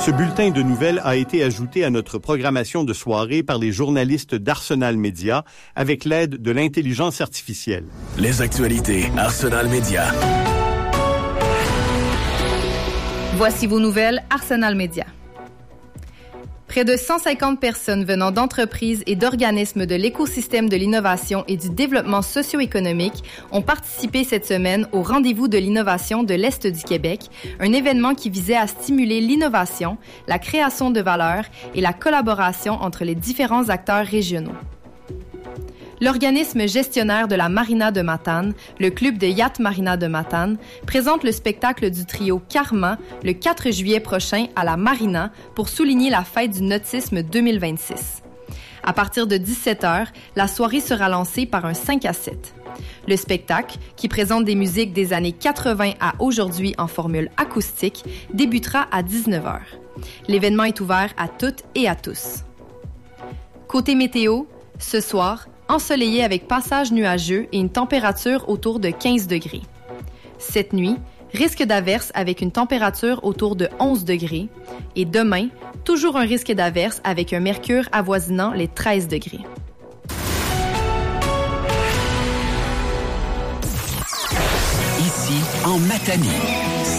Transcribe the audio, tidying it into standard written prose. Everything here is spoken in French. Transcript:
Ce bulletin de nouvelles a été ajouté à notre programmation de soirée par les journalistes d'Arsenal Média avec l'aide de l'intelligence artificielle. Les actualités Arsenal Média. Voici vos nouvelles Arsenal Média. Près de 150 personnes venant d'entreprises et d'organismes de l'écosystème de l'innovation et du développement socio-économique ont participé cette semaine au Rendez-vous de l'innovation de l'Est du Québec, un événement qui visait à stimuler l'innovation, la création de valeur et la collaboration entre les différents acteurs régionaux. L'organisme gestionnaire de la Marina de Matane, le club de Yacht Marina de Matane, présente le spectacle du trio Karma le 4 juillet prochain à la Marina pour souligner la fête du nautisme 2026. À partir de 17h, la soirée sera lancée par un 5 à 7. Le spectacle, qui présente des musiques des années 80 à aujourd'hui en formule acoustique, débutera à 19h. L'événement est ouvert à toutes et à tous. Côté météo, ce soir, ensoleillé avec passage nuageux et une température autour de 15 degrés. Cette nuit, risque d'averse avec une température autour de 11 degrés. Et demain, toujours un risque d'averse avec un mercure avoisinant les 13 degrés. Ici, en Matanie.